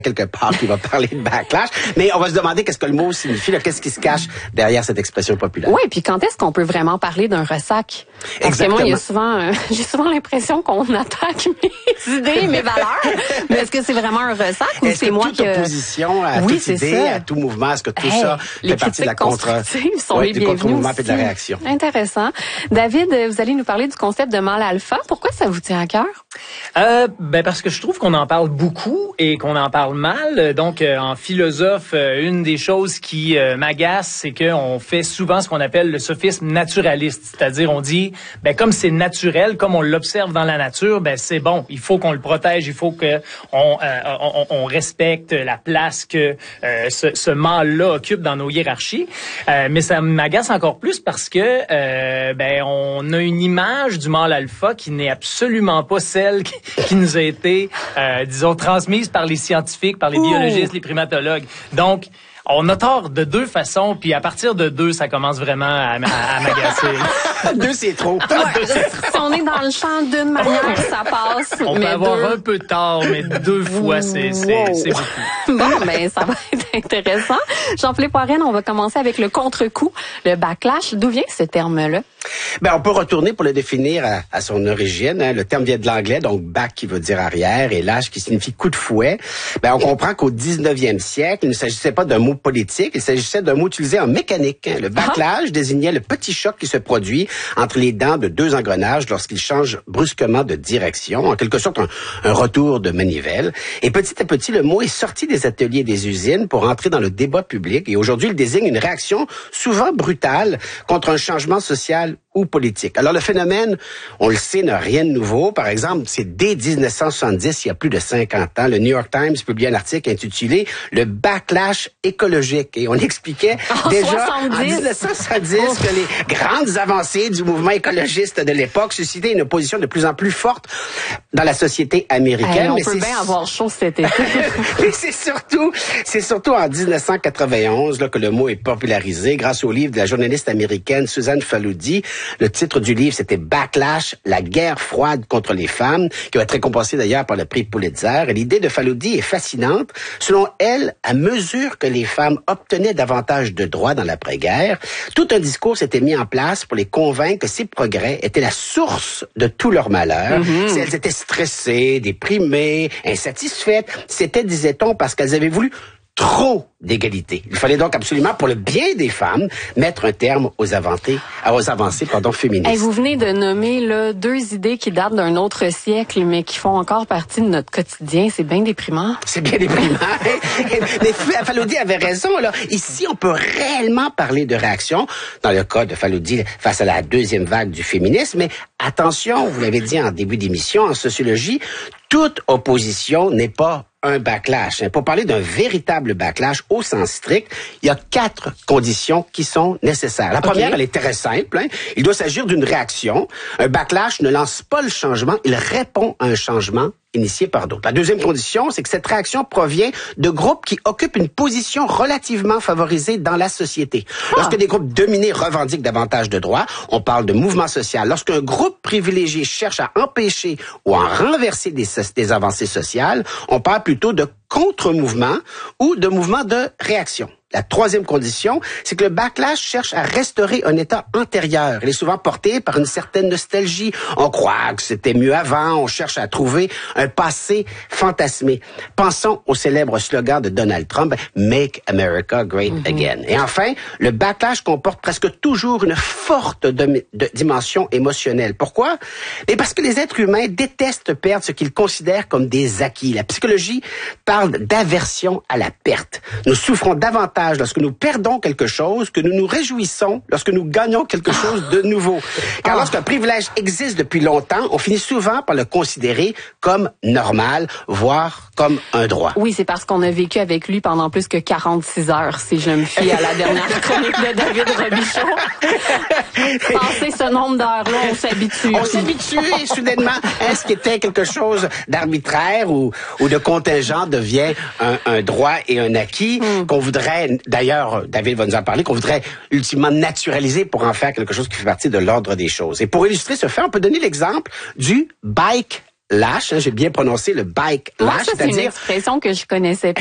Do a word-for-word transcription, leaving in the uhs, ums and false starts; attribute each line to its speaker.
Speaker 1: quelque part qui va parler de backlash, mais on va se demander qu'est-ce que le mot signifie, là, qu'est-ce qui se cache derrière cette expression populaire.
Speaker 2: Oui, puis quand est-ce qu'on peut vraiment parler d'un ressac? Parce
Speaker 1: Exactement.
Speaker 2: que moi, il y a souvent, euh, j'ai souvent l'impression qu'on attaque mes idées, mes valeurs. Mais est-ce que c'est vraiment un ressac ou
Speaker 1: est-ce
Speaker 2: c'est
Speaker 1: que
Speaker 2: moi
Speaker 1: toute
Speaker 2: qui...
Speaker 1: opposition à
Speaker 2: oui,
Speaker 1: toute idée,
Speaker 2: ça.
Speaker 1: à tout mouvement, est-ce que tout
Speaker 2: hey,
Speaker 1: ça
Speaker 2: les
Speaker 1: fait partie de la contre...
Speaker 2: sont
Speaker 1: ouais,
Speaker 2: les
Speaker 1: du
Speaker 2: bienvenus
Speaker 1: contre-mouvement
Speaker 2: aussi.
Speaker 1: et de la réaction?
Speaker 2: Intéressant. David, vous allez nous parler du concept de mâle alpha. Pourquoi ça vous tient à cœur?
Speaker 3: Euh, ben parce que je trouve qu'on en parle beaucoup et qu'on en parle mal. Donc, euh, en philosophe, euh, une des choses qui euh, m'agace, c'est qu'on fait souvent ce qu'on appelle le sophisme naturaliste. C'est-à-dire, on dit, ben comme c'est naturel, comme on l'observe dans la nature, ben c'est bon. Il faut qu'on le protège, il faut que on, euh, on, on respecte la place que euh, ce, ce mâle-là occupe dans nos hiérarchies. Euh, mais ça m'agace encore plus parce que euh, ben on a une image du mâle alpha qui n'est absolument pas celle qui, qui nous a été, euh, disons, transmise par les scientifiques, par les
Speaker 2: Ouh.
Speaker 3: biologistes, les primatologues. Donc, on a tort de deux façons, puis à partir de deux, ça commence vraiment à, à, à m'agacer.
Speaker 1: Deux, c'est trop.
Speaker 2: Ouais, si on est dans le champ d'une manière, ça passe.
Speaker 3: On
Speaker 2: mais
Speaker 3: peut avoir
Speaker 2: deux...
Speaker 3: un peu tard, mais deux fois, c'est, c'est,
Speaker 2: Wow.
Speaker 3: c'est beaucoup.
Speaker 2: Bon, ben ça va être intéressant. Jean-Philippe Warren, on va commencer avec le contre-coup, le backlash. D'où vient ce terme-là?
Speaker 1: Ben, on peut retourner pour le définir à, à son origine. Hein. Le terme vient de l'anglais, donc back qui veut dire arrière et lash qui signifie coup de fouet. Ben, on comprend qu'au dix-neuvième siècle, il ne s'agissait pas d'un mot politique, il s'agissait d'un mot utilisé en mécanique. Hein. Le backlash ah. désignait le petit choc qui se produit entre les dents de deux engrenages lorsqu'ils changent brusquement de direction, en quelque sorte un, un retour de manivelle. Et petit à petit, le mot est sorti des ateliers et des usines pour entrer dans le débat public. Et aujourd'hui, il désigne une réaction souvent brutale contre un changement social ou politique. Alors, le phénomène, on le sait, n'a rien de nouveau. Par exemple, c'est dès dix-neuf cent soixante-dix, il y a plus de cinquante ans, le New York Times publiait un article intitulé « Le backlash écologique ». Et on expliquait
Speaker 2: en
Speaker 1: déjà
Speaker 2: soixante-dix.
Speaker 1: en dix-neuf cent soixante-dix que les grandes avancées du mouvement écologiste de l'époque suscitaient une opposition de plus en plus forte dans la société américaine.
Speaker 2: Hey, on
Speaker 1: Mais
Speaker 2: peut
Speaker 1: c'est...
Speaker 2: bien avoir chaud cet été.
Speaker 1: Mais c'est surtout, c'est surtout en dix-neuf cent quatre-vingt-onze là, que le mot est popularisé grâce au livre de la journaliste américaine Suzanne Faludi. Le titre du livre, c'était Backlash, la guerre froide contre les femmes, qui va être récompensé d'ailleurs par le prix Pulitzer. Et l'idée de Faludi est fascinante. Selon elle, à mesure que les femmes obtenaient davantage de droits dans l'après-guerre, tout un discours s'était mis en place pour les convaincre que ces progrès étaient la source de tout leur malheur. Mm-hmm. Si elles étaient stressées, déprimées, insatisfaites, c'était, disait-on, parce qu'elles avaient voulu trop d'égalité. Il fallait donc absolument, pour le bien des femmes, mettre un terme aux avancées, aux avancées pardon, féministes.
Speaker 2: Hey, vous venez de nommer là, deux idées qui datent d'un autre siècle, mais qui font encore partie de notre quotidien. C'est bien déprimant.
Speaker 1: C'est bien déprimant. Mais Faludi avait raison. Là. Ici, on peut réellement parler de réaction, dans le cas de Faludi, face à la deuxième vague du féminisme. Mais attention, vous l'avez dit en début d'émission, en sociologie, toute opposition n'est pas un backlash. Pour parler d'un véritable backlash au sens strict, il y a quatre conditions qui sont nécessaires. La première, okay. elle est très simple. Hein. Il doit s'agir d'une réaction. Un backlash ne lance pas le changement, il répond à un changement initié par d'autres. La deuxième condition, c'est que cette réaction provient de groupes qui occupent une position relativement favorisée dans la société. Ah. Lorsque des groupes dominés revendiquent davantage de droits, on parle de mouvement social. Lorsqu'un groupe privilégié cherche à empêcher ou à renverser des, des avancées sociales, on parle plutôt de contre-mouvement ou de mouvement de réaction. La troisième condition, c'est que le backlash cherche à restaurer un état antérieur. Il est souvent porté par une certaine nostalgie. On croit que c'était mieux avant, on cherche à trouver un passé fantasmé. Pensons au célèbre slogan de Donald Trump, « Make America Great mm-hmm. Again ». Et enfin, le backlash comporte presque toujours une forte de, de dimension émotionnelle. Pourquoi? Et parce que les êtres humains détestent perdre ce qu'ils considèrent comme des acquis. La psychologie parle d'aversion à la perte. Nous souffrons davantage lorsque nous perdons quelque chose que nous nous réjouissons lorsque nous gagnons quelque chose de nouveau. Car lorsqu'un privilège existe depuis longtemps, on finit souvent par le considérer comme normal, voire comme un droit.
Speaker 2: Oui, c'est parce qu'on a vécu avec lui pendant plus que quarante-six heures, si je me fie à la dernière chronique de David Robichaud. Passé ce nombre d'heures-là, on s'habitue.
Speaker 1: On s'habitue et soudainement, hein, ce qui était quelque chose d'arbitraire ou, ou de contingent devient un, un droit et un acquis mm. qu'on voudrait. D'ailleurs, David va nous en parler, qu'on voudrait ultimement naturaliser pour en faire quelque chose qui fait partie de l'ordre des choses. Et pour illustrer ce fait, on peut donner l'exemple du bike lash, hein, j'ai bien prononcé le bike
Speaker 2: Moi,
Speaker 1: lash,
Speaker 2: ça, c'est une
Speaker 1: c'est-à-dire
Speaker 2: expression que je connaissais